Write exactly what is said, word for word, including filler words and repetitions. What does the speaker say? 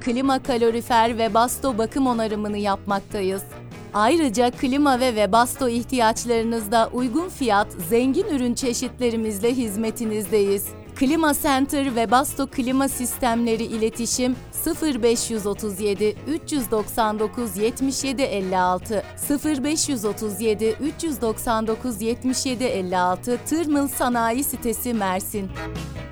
klima, kalorifer, Webasto bakım onarımını yapmaktayız. Ayrıca klima ve Webasto ihtiyaçlarınızda uygun fiyat, zengin ürün çeşitlerimizle hizmetinizdeyiz. Klima Center Webasto Klima Sistemleri İletişim sıfır beş otuz yedi üç doksan dokuz yetmiş yedi elli altı sıfır beş otuz yedi üç doksan dokuz yetmiş yedi elli altı Tırmıl Sanayi Sitesi Mersin.